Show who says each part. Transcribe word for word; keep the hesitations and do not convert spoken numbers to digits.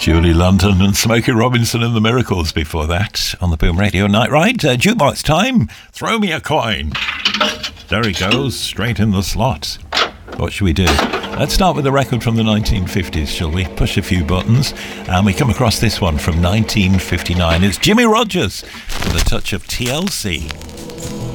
Speaker 1: Julie London and Smokey Robinson and the Miracles before that on the Boom Radio Night Ride. Uh, jukebox time. Throw me a coin. There he goes, straight in the slot. What should we do? Let's start with a record from the nineteen fifties, shall we? Push a few buttons. And we come across this one from nineteen fifty-nine. It's Jimmie Rodgers with a touch of T L C.